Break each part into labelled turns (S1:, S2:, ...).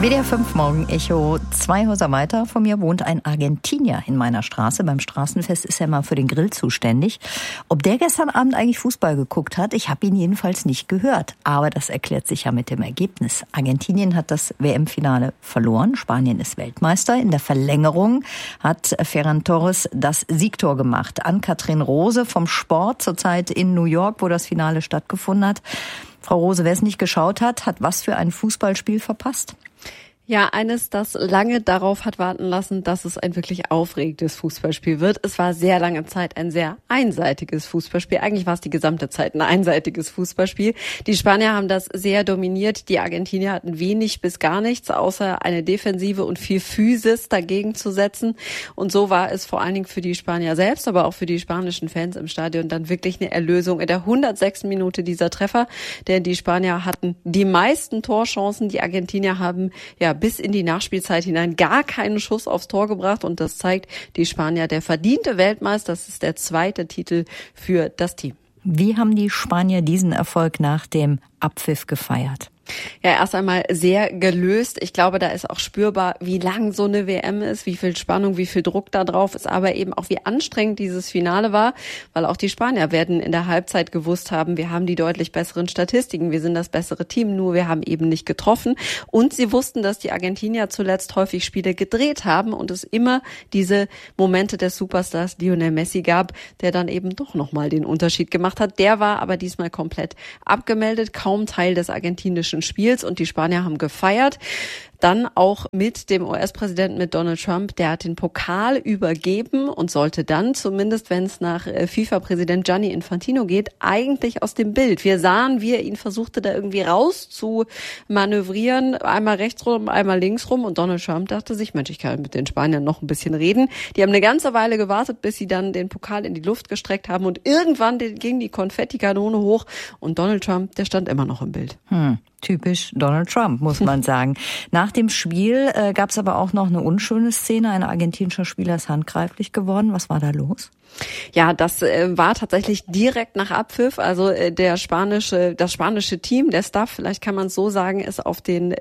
S1: WDR 5 Morgen Echo. 2 Häuser weiter von mir wohnt ein Argentinier in meiner Straße. Beim Straßenfest ist er mal für den Grill zuständig. Ob der gestern Abend eigentlich Fußball geguckt hat, ich habe ihn jedenfalls nicht gehört. Aber das erklärt sich ja mit dem Ergebnis. Argentinien hat das WM-Finale verloren. Spanien ist Weltmeister. In der Verlängerung hat Ferran Torres das Siegtor gemacht. Ann-Kathrin Rose vom Sport, zurzeit in New York, wo das Finale stattgefunden hat. Frau Rose, wer es nicht geschaut hat, hat was für ein Fußballspiel verpasst?
S2: Ja, eines, das lange darauf hat warten lassen, dass es ein wirklich aufregendes Fußballspiel wird. Es war sehr lange Zeit ein sehr einseitiges Fußballspiel. Eigentlich war es die gesamte Zeit ein einseitiges Fußballspiel. Die Spanier haben das sehr dominiert. Die Argentinier hatten wenig bis gar nichts, außer eine Defensive und viel Physis dagegen zu setzen. Und so war es vor allen Dingen für die Spanier selbst, aber auch für die spanischen Fans im Stadion dann wirklich eine Erlösung. In der 106. Minute dieser Treffer, denn die Spanier hatten die meisten Torchancen. Die Argentinier haben bis in die Nachspielzeit hinein gar keinen Schuss aufs Tor gebracht, und das zeigt, die Spanier der verdiente Weltmeister. Das ist der 2. Titel für das Team.
S1: Wie haben die Spanier diesen Erfolg nach dem Abpfiff gefeiert?
S2: Ja, erst einmal sehr gelöst. Ich glaube, da ist auch spürbar, wie lang so eine WM ist, wie viel Spannung, wie viel Druck da drauf ist, aber eben auch wie anstrengend dieses Finale war, weil auch die Spanier werden in der Halbzeit gewusst haben, wir haben die deutlich besseren Statistiken, wir sind das bessere Team, nur wir haben eben nicht getroffen. Und sie wussten, dass die Argentinier zuletzt häufig Spiele gedreht haben und es immer diese Momente des Superstars Lionel Messi gab, der dann eben doch nochmal den Unterschied gemacht hat. Der war aber diesmal komplett abgemeldet, kaum Teil des argentinischen Spiels, und die Spanier haben gefeiert. Dann auch mit dem US-Präsidenten, mit Donald Trump, der hat den Pokal übergeben und sollte dann, zumindest wenn es nach FIFA-Präsident Gianni Infantino geht, eigentlich aus dem Bild. Wir sahen, wie er ihn versuchte, da irgendwie raus zu manövrieren, einmal rechts rum, einmal links rum, und Donald Trump dachte sich, Mensch, ich kann mit den Spaniern noch ein bisschen reden. Die haben eine ganze Weile gewartet, bis sie dann den Pokal in die Luft gestreckt haben, und irgendwann ging die Konfettikanone hoch und Donald Trump, der stand immer noch im Bild.
S1: Typisch Donald Trump, muss man sagen. Nach dem Spiel gab es aber auch noch eine unschöne Szene. Ein argentinischer Spieler ist handgreiflich geworden. Was war da los?
S2: Ja, das war tatsächlich direkt nach Abpfiff. Also das spanische Team, der Staff, vielleicht kann man es so sagen, ist auf den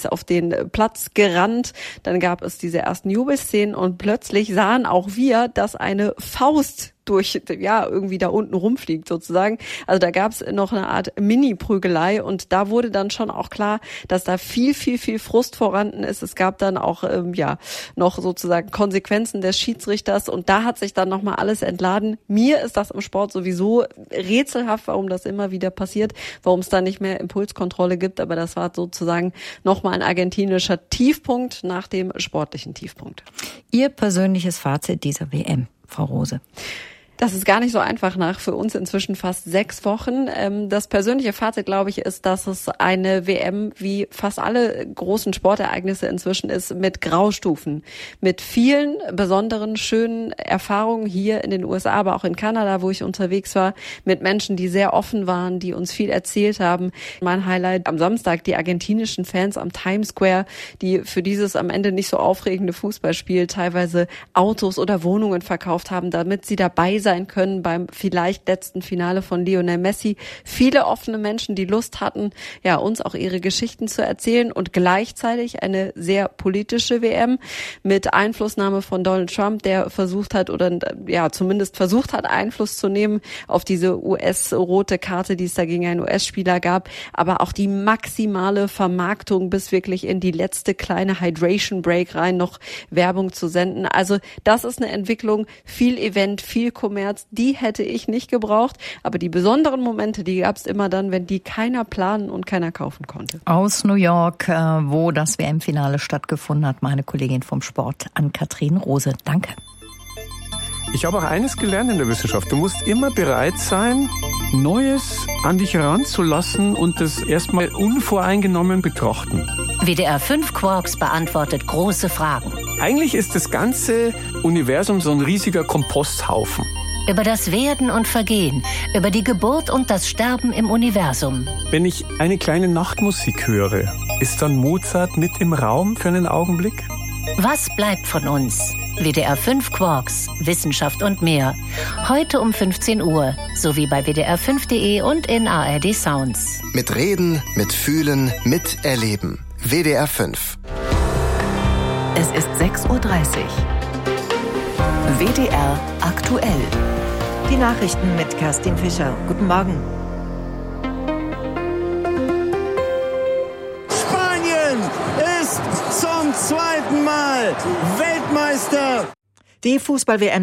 S2: Platz gerannt. Dann gab es diese ersten Jubelszenen und plötzlich sahen auch wir, dass eine Faust irgendwie da unten rumfliegt sozusagen. Also da gab es noch eine Art Mini-Prügelei, und da wurde dann schon auch klar, dass da viel, viel, viel Frust vorhanden ist. Es gab dann auch noch sozusagen Konsequenzen des Schiedsrichters, und da hat sich dann nochmal alles entladen. Mir ist das im Sport sowieso rätselhaft, warum das immer wieder passiert, warum es da nicht mehr Impulskontrolle gibt, aber das war sozusagen nochmal ein argentinischer Tiefpunkt nach dem sportlichen Tiefpunkt.
S1: Ihr persönliches Fazit dieser WM, Frau Rose?
S2: Das ist gar nicht so einfach nach für uns inzwischen fast 6 Wochen. Das persönliche Fazit, glaube ich, ist, dass es eine WM wie fast alle großen Sportereignisse inzwischen ist, mit Graustufen, mit vielen besonderen, schönen Erfahrungen hier in den USA, aber auch in Kanada, wo ich unterwegs war, mit Menschen, die sehr offen waren, die uns viel erzählt haben. Mein Highlight am Samstag, die argentinischen Fans am Times Square, die für dieses am Ende nicht so aufregende Fußballspiel teilweise Autos oder Wohnungen verkauft haben, damit sie dabei sein können beim vielleicht letzten Finale von Lionel Messi. Viele offene Menschen, die Lust hatten, uns auch ihre Geschichten zu erzählen, und gleichzeitig eine sehr politische WM mit Einflussnahme von Donald Trump, der versucht hat Einfluss zu nehmen auf diese US-rote Karte, die es da gegen einen US-Spieler gab, aber auch die maximale Vermarktung bis wirklich in die letzte kleine Hydration Break rein noch Werbung zu senden. Also das ist eine Entwicklung, viel Event, viel Kommerz, die hätte ich nicht gebraucht. Aber die besonderen Momente, die gab es immer dann, wenn die keiner planen und keiner kaufen konnte.
S1: Aus New York, wo das WM-Finale stattgefunden hat, meine Kollegin vom Sport, Ann-Kathrin Rose. Danke.
S3: Ich habe auch eines gelernt in der Wissenschaft. Du musst immer bereit sein, Neues an dich heranzulassen und das erstmal unvoreingenommen betrachten.
S4: WDR 5 Quarks beantwortet große Fragen.
S3: Eigentlich ist das ganze Universum so ein riesiger Komposthaufen.
S4: Über das Werden und Vergehen, über die Geburt und das Sterben im Universum.
S3: Wenn ich eine kleine Nachtmusik höre, ist dann Mozart mit im Raum für einen Augenblick?
S4: Was bleibt von uns? WDR 5 Quarks, Wissenschaft und mehr. Heute um 15 Uhr, sowie bei wdr5.de und in ARD Sounds.
S5: Mit Reden, mit Fühlen, mit Erleben. WDR 5. Es ist 6:30 Uhr. WDR aktuell.
S1: Die Nachrichten mit Kerstin Fischer. Guten Morgen.
S6: Spanien ist zum zweiten Mal Weltmeister.
S1: Die Fußball-WM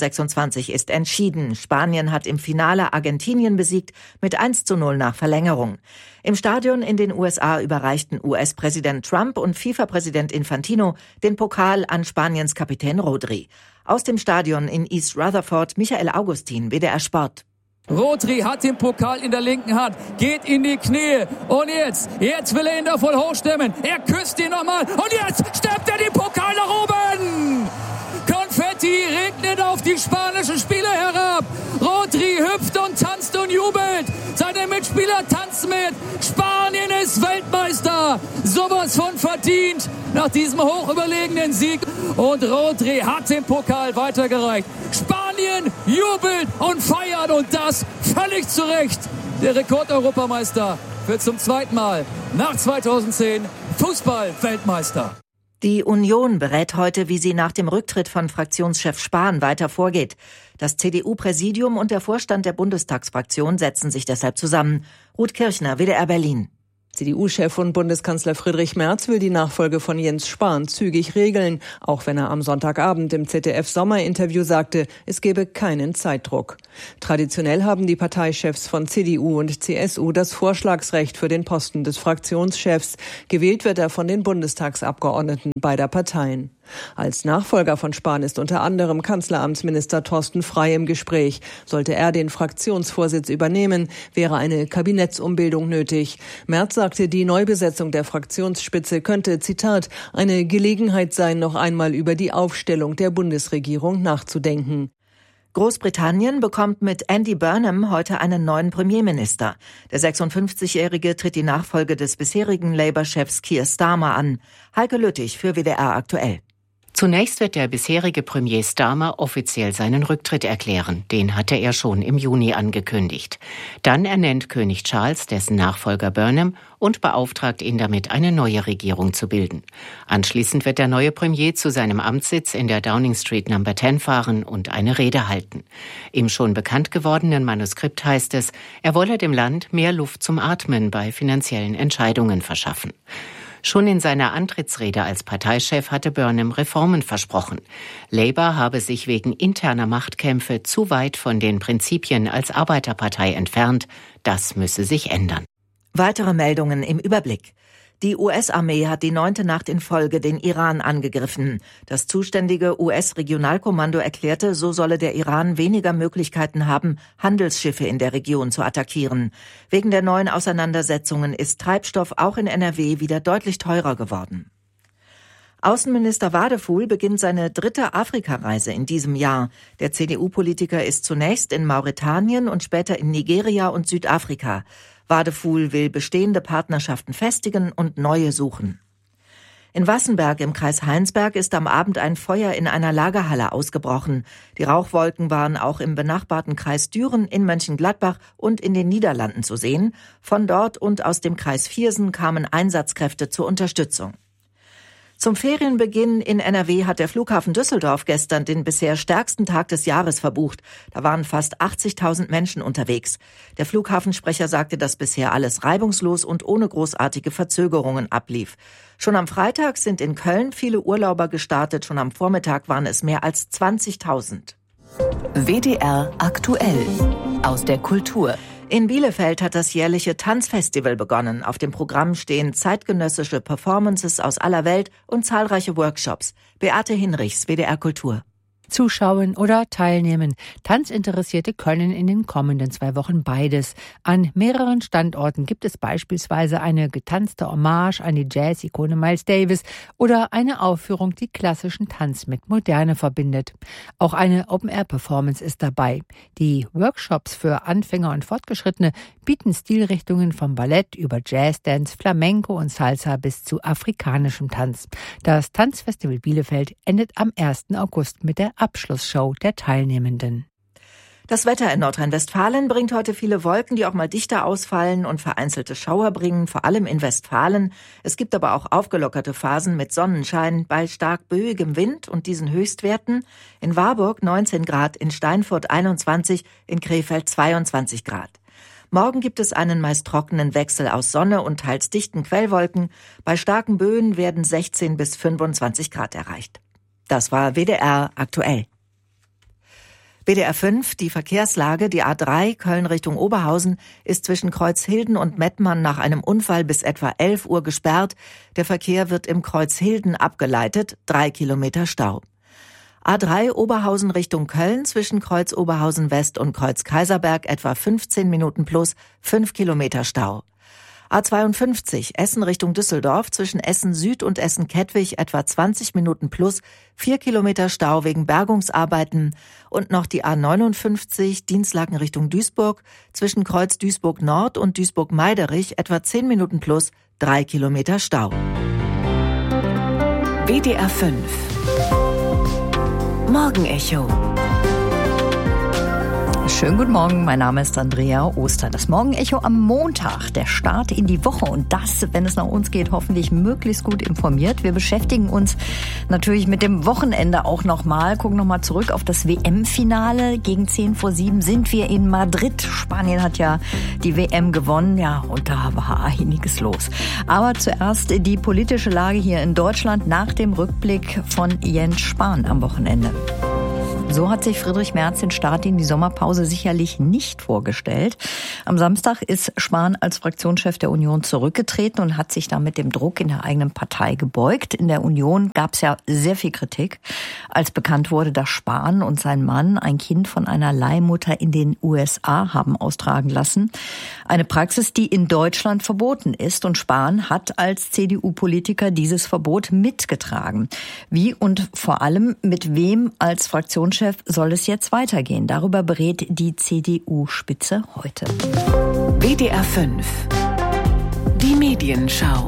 S1: 2026 ist entschieden. Spanien hat im Finale Argentinien besiegt mit 1:0 nach Verlängerung. Im Stadion in den USA überreichten US-Präsident Trump und FIFA-Präsident Infantino den Pokal an Spaniens Kapitän Rodri. Aus dem Stadion in East Rutherford, Michael Augustin, WDR Sport.
S7: Rodri hat den Pokal in der linken Hand, geht in die Knie und jetzt will er ihn da voll hochstemmen. Er küsst ihn nochmal und jetzt stemmt er den Pokal nach oben. Konfetti regnet auf die spanischen Spieler herab. Rodri hüpft und tanzt und jubelt. Seine Mitspieler tanzen mit. Spanien ist Weltmeister. Sowas von verdient nach diesem hochüberlegenen Sieg. Und Rodri hat den Pokal weitergereicht. Spanien jubelt und feiert und das völlig zu Recht. Der Rekordeuropameister wird zum zweiten Mal nach 2010 Fußball-Weltmeister.
S1: Die Union berät heute, wie sie nach dem Rücktritt von Fraktionschef Spahn weiter vorgeht. Das CDU-Präsidium und der Vorstand der Bundestagsfraktion setzen sich deshalb zusammen. Ruth Kirchner, WDR Berlin.
S8: CDU-Chef und Bundeskanzler Friedrich Merz will die Nachfolge von Jens Spahn zügig regeln, auch wenn er am Sonntagabend im ZDF-Sommerinterview sagte, es gebe keinen Zeitdruck. Traditionell haben die Parteichefs von CDU und CSU das Vorschlagsrecht für den Posten des Fraktionschefs. Gewählt wird er von den Bundestagsabgeordneten beider Parteien. Als Nachfolger von Spahn ist unter anderem Kanzleramtsminister Thorsten Frey im Gespräch. Sollte er den Fraktionsvorsitz übernehmen, wäre eine Kabinettsumbildung nötig. Merz sagte, die Neubesetzung der Fraktionsspitze könnte, Zitat, eine Gelegenheit sein, noch einmal über die Aufstellung der Bundesregierung nachzudenken.
S1: Großbritannien bekommt mit Andy Burnham heute einen neuen Premierminister. Der 56-Jährige tritt die Nachfolge des bisherigen Labour-Chefs Keir Starmer an. Heike Lüttich für WDR aktuell.
S9: Zunächst wird der bisherige Premier Starmer offiziell seinen Rücktritt erklären. Den hatte er schon im Juni angekündigt. Dann ernennt König Charles dessen Nachfolger Burnham und beauftragt ihn damit, eine neue Regierung zu bilden. Anschließend wird der neue Premier zu seinem Amtssitz in der Downing Street No. 10 fahren und eine Rede halten. Im schon bekannt gewordenen Manuskript heißt es, er wolle dem Land mehr Luft zum Atmen bei finanziellen Entscheidungen verschaffen. Schon in seiner Antrittsrede als Parteichef hatte Burnham Reformen versprochen. Labour habe sich wegen interner Machtkämpfe zu weit von den Prinzipien als Arbeiterpartei entfernt. Das müsse sich ändern.
S1: Weitere Meldungen im Überblick. Die US-Armee hat die 9. Nacht in Folge den Iran angegriffen. Das zuständige US-Regionalkommando erklärte, so solle der Iran weniger Möglichkeiten haben, Handelsschiffe in der Region zu attackieren. Wegen der neuen Auseinandersetzungen ist Treibstoff auch in NRW wieder deutlich teurer geworden. Außenminister Wadefuhl beginnt seine 3. Afrikareise in diesem Jahr. Der CDU-Politiker ist zunächst in Mauretanien und später in Nigeria und Südafrika. Wadefuhl will bestehende Partnerschaften festigen und neue suchen. In Wassenberg im Kreis Heinsberg ist am Abend ein Feuer in einer Lagerhalle ausgebrochen. Die Rauchwolken waren auch im benachbarten Kreis Düren, in Mönchengladbach und in den Niederlanden zu sehen. Von dort und aus dem Kreis Viersen kamen Einsatzkräfte zur Unterstützung. Zum Ferienbeginn in NRW hat der Flughafen Düsseldorf gestern den bisher stärksten Tag des Jahres verbucht. Da waren fast 80.000 Menschen unterwegs. Der Flughafensprecher sagte, dass bisher alles reibungslos und ohne großartige Verzögerungen ablief. Schon am Freitag sind in Köln viele Urlauber gestartet. Schon am Vormittag waren es mehr als 20.000.
S5: WDR aktuell. Aus der Kultur.
S1: In Bielefeld hat das jährliche Tanzfestival begonnen. Auf dem Programm stehen zeitgenössische Performances aus aller Welt und zahlreiche Workshops. Beate Hinrichs, WDR Kultur.
S10: Zuschauen oder teilnehmen. Tanzinteressierte können in den kommenden 2 Wochen beides. An mehreren Standorten gibt es beispielsweise eine getanzte Hommage an die Jazz-Ikone Miles Davis oder eine Aufführung, die klassischen Tanz mit Moderne verbindet. Auch eine Open-Air-Performance ist dabei. Die Workshops für Anfänger und Fortgeschrittene bieten Stilrichtungen vom Ballett über Jazz-Dance, Flamenco und Salsa bis zu afrikanischem Tanz. Das Tanzfestival Bielefeld endet am 1. August mit der Abschlussshow der Teilnehmenden.
S11: Das Wetter in Nordrhein-Westfalen bringt heute viele Wolken, die auch mal dichter ausfallen und vereinzelte Schauer bringen, vor allem in Westfalen. Es gibt aber auch aufgelockerte Phasen mit Sonnenschein bei stark böigem Wind und diesen Höchstwerten. In Warburg 19 Grad, in Steinfurt 21, in Krefeld 22 Grad. Morgen gibt es einen meist trockenen Wechsel aus Sonne und teils dichten Quellwolken. Bei starken Böen werden 16 bis 25 Grad erreicht. Das war WDR aktuell. WDR 5, die Verkehrslage, die A3 Köln Richtung Oberhausen ist zwischen Kreuzhilden und Mettmann nach einem Unfall bis etwa 11 Uhr gesperrt. Der Verkehr wird im Kreuzhilden abgeleitet, 3 Kilometer Stau. A3 Oberhausen Richtung Köln zwischen Kreuz Oberhausen West und Kreuz Kaiserberg etwa 15 Minuten plus 5 Kilometer Stau. A52 Essen Richtung Düsseldorf zwischen Essen Süd und Essen Kettwig etwa 20 Minuten plus 4 Kilometer Stau wegen Bergungsarbeiten und noch die A59 Dinslaken Richtung Duisburg zwischen Kreuz Duisburg Nord und Duisburg Meiderich etwa 10 Minuten plus 3 Kilometer Stau.
S5: WDR 5 Morgenecho.
S1: Schönen guten Morgen, mein Name ist Andrea Oster. Das Morgenecho am Montag, der Start in die Woche und das, wenn es nach uns geht, hoffentlich möglichst gut informiert. Wir beschäftigen uns natürlich mit dem Wochenende auch nochmal, gucken nochmal zurück auf das WM-Finale. Gegen 6:10 sind wir in Madrid. Spanien hat ja die WM gewonnen, ja, und da war einiges los. Aber zuerst die politische Lage hier in Deutschland nach dem Rückblick von Jens Spahn am Wochenende. So hat sich Friedrich Merz den Start in die Sommerpause sicherlich nicht vorgestellt. Am Samstag ist Spahn als Fraktionschef der Union zurückgetreten und hat sich damit dem Druck in der eigenen Partei gebeugt. In der Union gab es ja sehr viel Kritik, als bekannt wurde, dass Spahn und sein Mann ein Kind von einer Leihmutter in den USA haben austragen lassen. Eine Praxis, die in Deutschland verboten ist. Und Spahn hat als CDU-Politiker dieses Verbot mitgetragen. Wie und vor allem mit wem als Fraktionschef soll es jetzt weitergehen? Darüber berät die CDU-Spitze heute.
S5: WDR 5 Die Medienschau.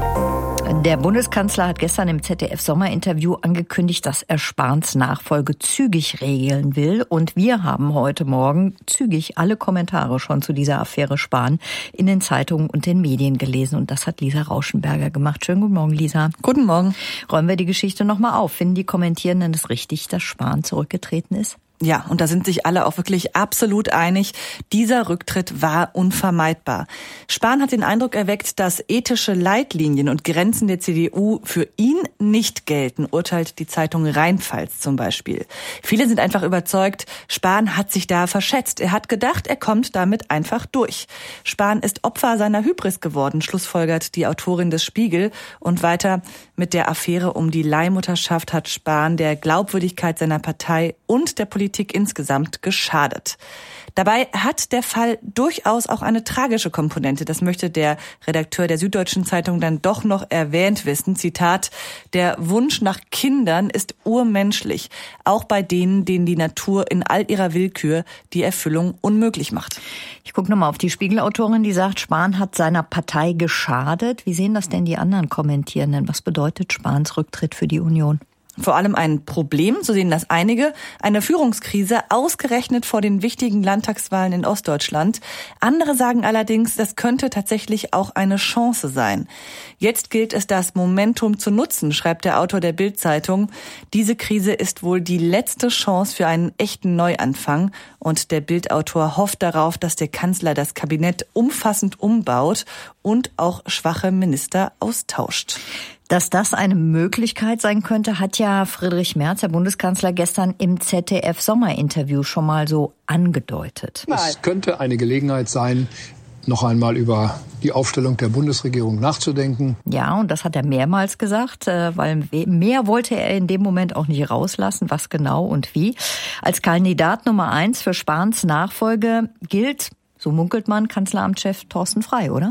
S1: Der Bundeskanzler hat gestern im ZDF-Sommerinterview angekündigt, dass er Spahns Nachfolge zügig regeln will. Und wir haben heute Morgen zügig alle Kommentare schon zu dieser Affäre Spahn in den Zeitungen und den Medien gelesen. Und das hat Lisa Rauschenberger gemacht. Schönen guten Morgen, Lisa.
S12: Guten Morgen.
S1: Räumen wir die Geschichte nochmal auf. Finden die Kommentierenden es richtig, dass Spahn zurückgetreten ist?
S12: Ja, und da sind sich alle auch wirklich absolut einig. Dieser Rücktritt war unvermeidbar. Spahn hat den Eindruck erweckt, dass ethische Leitlinien und Grenzen der CDU für ihn nicht gelten, urteilt die Zeitung Rheinpfalz zum Beispiel. Viele sind einfach überzeugt, Spahn hat sich da verschätzt. Er hat gedacht, er kommt damit einfach durch. Spahn ist Opfer seiner Hybris geworden, schlussfolgert die Autorin des Spiegel. Und weiter, mit der Affäre um die Leihmutterschaft hat Spahn der Glaubwürdigkeit seiner Partei und der Politik insgesamt geschadet. Dabei hat der Fall durchaus auch eine tragische Komponente. Das möchte der Redakteur der Süddeutschen Zeitung dann doch noch erwähnt wissen. Zitat: Der Wunsch nach Kindern ist urmenschlich, auch bei denen die Natur in all ihrer Willkür die Erfüllung unmöglich macht.
S1: Ich gucke nochmal auf die Spiegelautorin, die sagt, Spahn hat seiner Partei geschadet. Wie sehen das denn die anderen Kommentierenden? Was bedeutet Spahns Rücktritt für die Union?
S12: Vor allem ein Problem, so sehen das einige, eine Führungskrise ausgerechnet vor den wichtigen Landtagswahlen in Ostdeutschland. Andere sagen allerdings, das könnte tatsächlich auch eine Chance sein. Jetzt gilt es, das Momentum zu nutzen, schreibt der Autor der Bild-Zeitung. Diese Krise ist wohl die letzte Chance für einen echten Neuanfang. Und der Bild-Autor hofft darauf, dass der Kanzler das Kabinett umfassend umbaut und auch schwache Minister austauscht.
S1: Dass das eine Möglichkeit sein könnte, hat ja Friedrich Merz, der Bundeskanzler, gestern im ZDF-Sommerinterview schon mal so angedeutet.
S13: Es könnte eine Gelegenheit sein, noch einmal über die Aufstellung der Bundesregierung nachzudenken.
S1: Ja, und das hat er mehrmals gesagt, weil mehr wollte er in dem Moment auch nicht rauslassen, was genau und wie. Als Kandidat Nummer 1 für Spahns Nachfolge gilt, so munkelt man, Kanzleramtschef Thorsten Frey, oder?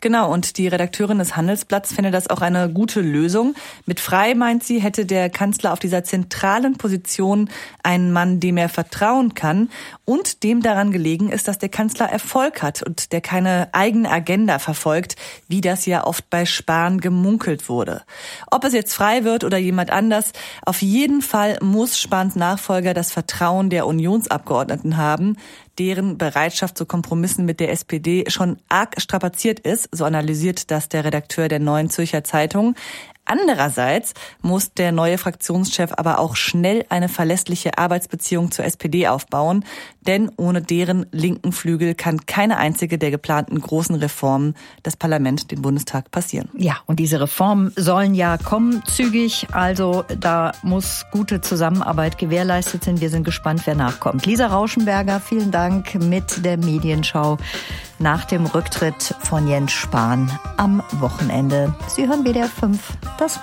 S12: Genau, und die Redakteurin des Handelsblatts fände das auch eine gute Lösung. Mit Frei, meint sie, hätte der Kanzler auf dieser zentralen Position einen Mann, dem er vertrauen kann und dem daran gelegen ist, dass der Kanzler Erfolg hat und der keine eigene Agenda verfolgt, wie das ja oft bei Spahn gemunkelt wurde. Ob es jetzt Frei wird oder jemand anders, auf jeden Fall muss Spahns Nachfolger das Vertrauen der Unionsabgeordneten haben, deren Bereitschaft zu Kompromissen mit der SPD schon arg strapaziert ist, so analysiert das der Redakteur der Neuen Zürcher Zeitung. Andererseits muss der neue Fraktionschef aber auch schnell eine verlässliche Arbeitsbeziehung zur SPD aufbauen, denn ohne deren linken Flügel kann keine einzige der geplanten großen Reformen das Parlament, den Bundestag, passieren.
S1: Ja, und diese Reformen sollen ja kommen zügig, also da muss gute Zusammenarbeit gewährleistet sein. Wir sind gespannt, wer nachkommt. Lisa Rauschenberger, vielen Dank mit der Medienschau nach dem Rücktritt von Jens Spahn am Wochenende. Sie hören WDR 5, das